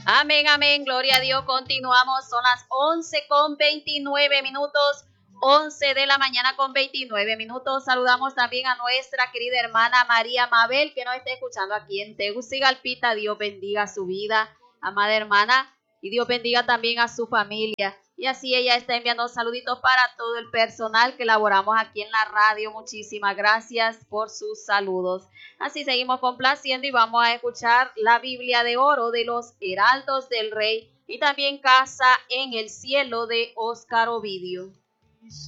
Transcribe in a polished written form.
Amén, amén, gloria a Dios. Continuamos, son las 11:29. 11 de la mañana con 29 minutos. Saludamos también a nuestra querida hermana María Mabel, que nos está escuchando aquí en Tegucigalpita. Dios bendiga su vida, amada hermana, y Dios bendiga también a su familia. Y así ella está enviando saluditos para todo el personal que laboramos aquí en la radio. Muchísimas gracias por sus saludos. Así seguimos complaciendo y vamos a escuchar la Biblia de Oro de los Heraldos del Rey y también Casa en el Cielo de Óscar Ovidio.